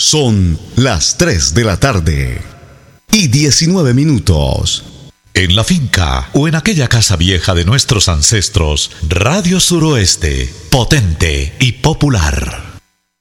Son las 3 de la tarde y 19 minutos. En la finca o en aquella casa vieja de nuestros ancestros, Radio Suroeste, potente y popular.